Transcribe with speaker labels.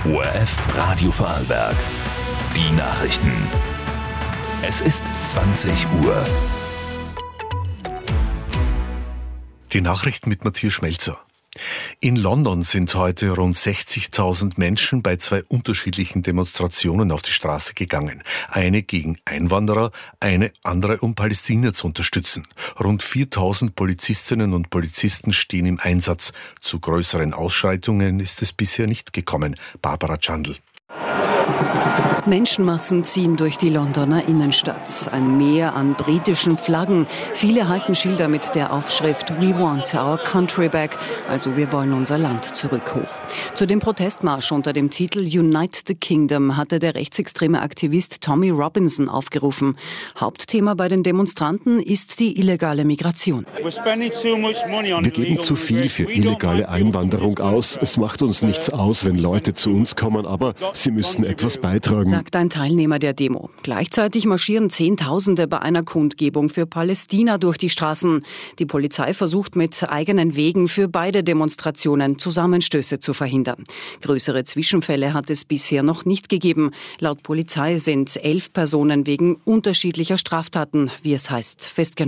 Speaker 1: ORF Radio Vorarlberg. Die Nachrichten. Es ist 20 Uhr.
Speaker 2: Die Nachrichten mit Matthias Schmelzer. In London sind heute rund 60.000 Menschen bei zwei unterschiedlichen Demonstrationen auf die Straße gegangen. Eine gegen Einwanderer, eine andere, um Palästina zu unterstützen. Rund 4.000 Polizistinnen und Polizisten stehen im Einsatz. Zu größeren Ausschreitungen ist es bisher nicht gekommen. Barbara Chandl.
Speaker 3: Menschenmassen ziehen durch die Londoner Innenstadt. Ein Meer an britischen Flaggen. Viele halten Schilder mit der Aufschrift "We want our country back", also wir wollen unser Land zurück hoch. Zu dem Protestmarsch unter dem Titel "Unite the Kingdom" hatte der rechtsextreme Aktivist Tommy Robinson aufgerufen. Hauptthema bei den Demonstranten ist die illegale Migration.
Speaker 4: Wir geben zu viel für illegale Einwanderung aus. Es macht uns nichts aus, wenn Leute zu uns kommen, aber sie müssen etwas beitragen,
Speaker 3: sagt ein Teilnehmer der Demo. Gleichzeitig marschieren Zehntausende bei einer Kundgebung für Palästina durch die Straßen. Die Polizei versucht mit eigenen Wegen für beide Demonstrationen Zusammenstöße zu verhindern. Größere Zwischenfälle hat es bisher noch nicht gegeben. Laut Polizei sind 11 Personen wegen unterschiedlicher Straftaten, wie es heißt, festgenommen.